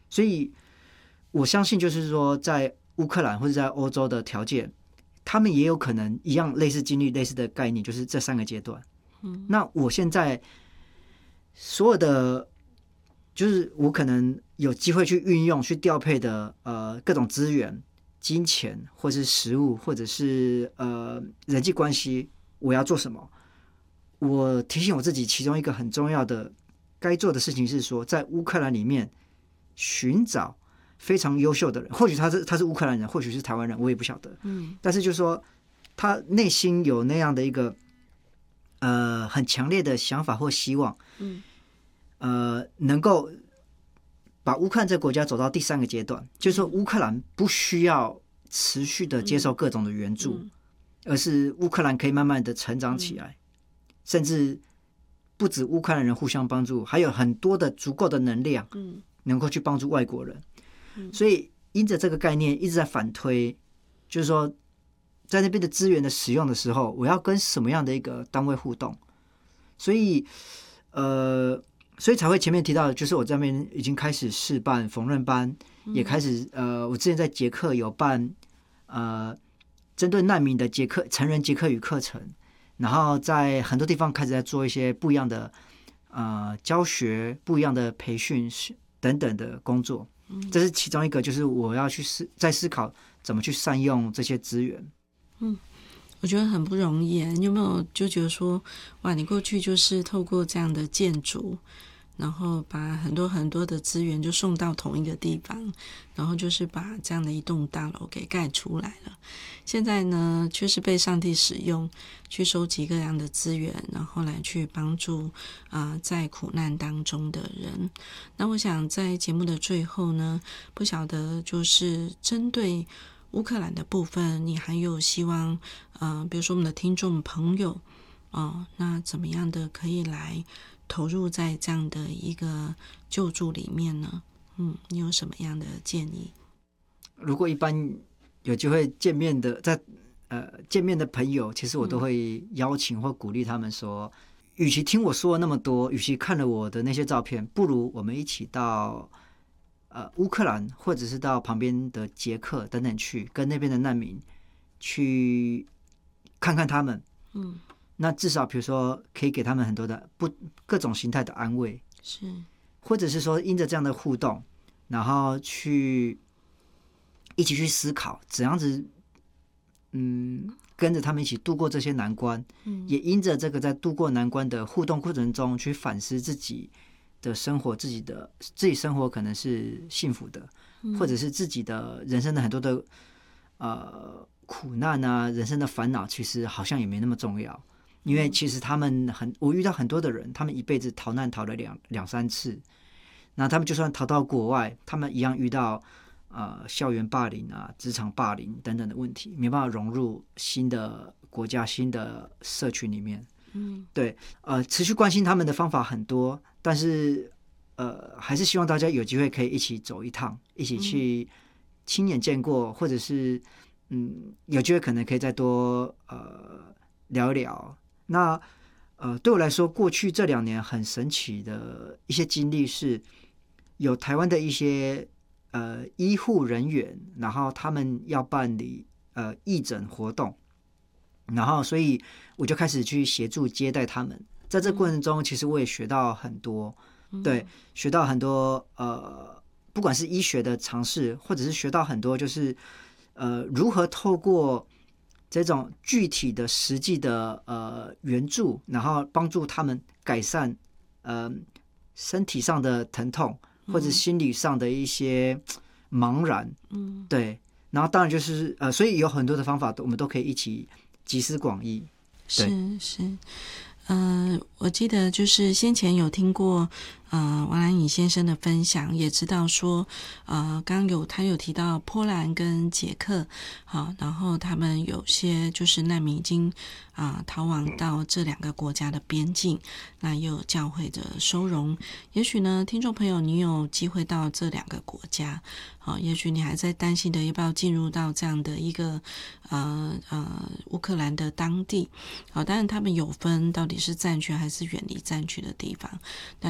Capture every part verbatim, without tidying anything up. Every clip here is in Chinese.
所以我相信就是说在乌克兰或者在欧洲的条件，他们也有可能一样类似经历类似的概念，就是这三个阶段。嗯，那我现在所有的就是我可能有机会去运用去调配的呃各种资源、金钱或是食物或者是呃人际关系，我要做什么？我提醒我自己，其中一个很重要的该做的事情是说，在乌克兰里面寻找非常优秀的人，或许他是他是乌克兰人，或许是台湾人，我也不晓得。嗯，但是就是说他内心有那样的一个呃很强烈的想法或希望，嗯，呃，能够把乌克兰这个国家走到第三个阶段，就是说乌克兰不需要持续的接受各种的援助，嗯、而是乌克兰可以慢慢的成长起来。嗯，甚至不止乌克兰人互相帮助，还有很多的足够的能量，能够去帮助外国人。嗯、所以因着这个概念一直在反推，就是说在那边的资源的使用的时候，我要跟什么样的一个单位互动？所以，呃，所以才会前面提到的，就是我这边已经开始试办缝纫班，嗯、也开始呃，我之前在捷克有办呃针对难民的捷克成人捷克语课程。然后在很多地方开始在做一些不一样的呃教学、不一样的培训等等的工作，这是其中一个，就是我要去思在思考怎么去善用这些资源。 嗯，我觉得很不容易。你有没有就觉得说，哇，你过去就是透过这样的建筑，然后把很多很多的资源就送到同一个地方，然后就是把这样的一栋大楼给盖出来了。现在呢，却是被上帝使用，去收集各样的资源，然后来去帮助啊、呃、在苦难当中的人。那我想在节目的最后呢，不晓得就是针对乌克兰的部分，你还有希望呃，比如说我们的听众朋友哦、呃，那怎么样的可以来投入在这样的一个救助里面呢？嗯，你有什么样的建议？ 如果一般有机会见面的，在呃见面的朋友，其实我都会邀请或鼓励他们说，嗯、与其听我说了那么多，与其看了我的那些照片，不如我们一起到呃乌克兰，或者是到旁边的捷克等等去，跟那边的难民去看看他们。嗯。那至少比如说可以给他们很多的不各种形态的安慰， 是， 或者是说因着这样的互动，然后去一起去思考怎样子，嗯，跟着他们一起度过这些难关，嗯，也因着这个在度过难关的互动过程中，去反思自己的生活，自己的自己生活可能是幸福的，嗯、或者是自己的人生的很多的呃苦难啊，人生的烦恼，其实好像也没那么重要。因为其实他们很，我遇到很多的人，他们一辈子逃难逃了两两三次，那他们就算逃到国外，他们一样遇到呃校园霸凌啊、职场霸凌等等的问题，没办法融入新的国家、新的社群里面。嗯，对，呃，持续关心他们的方法很多，但是呃，还是希望大家有机会可以一起走一趟，一起去亲眼见过，或者是嗯，有机会可能可以再多呃聊一聊。那呃，对我来说，过去这两年很神奇的一些经历是，有台湾的一些呃医护人员，然后他们要办理呃义诊活动，然后所以我就开始去协助接待他们。在这过程中，其实我也学到很多，对，学到很多呃，不管是医学的常识，或者是学到很多就是呃如何透过这种具体的、实际的呃援助，然后帮助他们改善呃身体上的疼痛，或者心理上的一些茫然，嗯，对。然后当然就是呃，所以有很多的方法，我们都可以一起集思广益。 是是，呃，我记得就是先前有听过呃王兰颖先生的分享，也知道说呃刚刚有他有提到波兰跟捷克，好，然后他们有些就是难民已经啊、呃、逃亡到这两个国家的边境，那也有教会的收容。也许呢，听众朋友你有机会到这两个国家，好，也许你还在担心的要不要进入到这样的一个呃呃乌克兰的当地，好，当然他们有分到底是战区还是远离战区的地方，但是如果你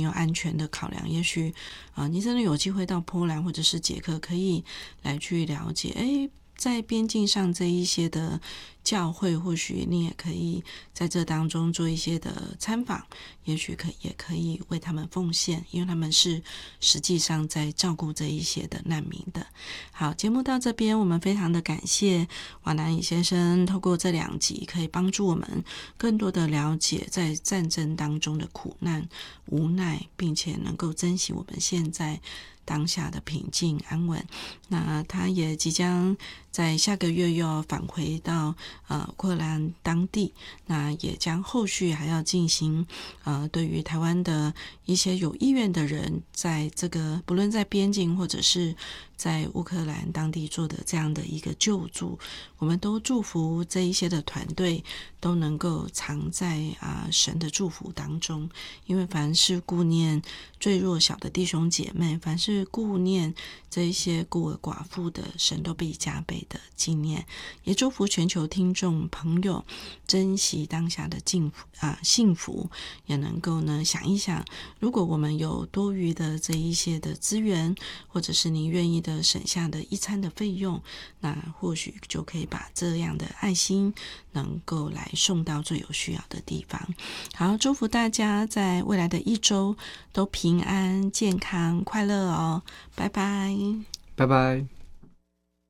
你有安全的考量，也许啊、呃，你真的有机会到波兰或者是捷克，可以来去了解，诶，在边境上这一些的教会，或许你也可以在这当中做一些的参访，也许可也可以为他们奉献，因为他们是实际上在照顾这一些的难民的。好，节目到这边，我们非常的感谢瓦南乙先生透过这两集可以帮助我们更多的了解在战争当中的苦难无奈，并且能够珍惜我们现在当下的平静安稳。那他也即将在下个月又要返回到呃乌克兰当地，那也将后续还要进行呃对于台湾的一些有意愿的人，在这个不论在边境或者是在乌克兰当地做的这样的一个救助，我们都祝福这一些的团队都能够藏在啊、呃、神的祝福当中，因为凡是顾念最弱小的弟兄姐妹，凡是顾念这一些孤儿寡妇的，神都必加倍的纪念。也祝福全球听众朋友珍惜当下的幸福啊、呃、幸福，也能够呢想一想，如果我们有多余的这一些的资源，或者是你愿意的省下的一餐的费用，那或许就可以把这样的爱心能够来送到最有需要的地方。好，祝福大家在未来的一周都平安、健康、快乐哦！拜拜， 拜拜。